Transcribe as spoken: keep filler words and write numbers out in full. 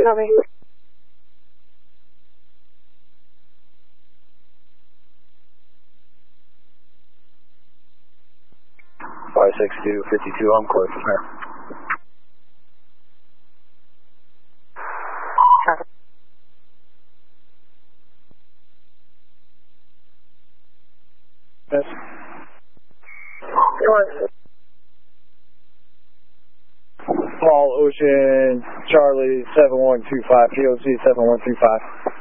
Copy. five six two, fifty-two on course, sir. Yes. Paul Ocean, Charlie seven one two five, P O C seven one two five.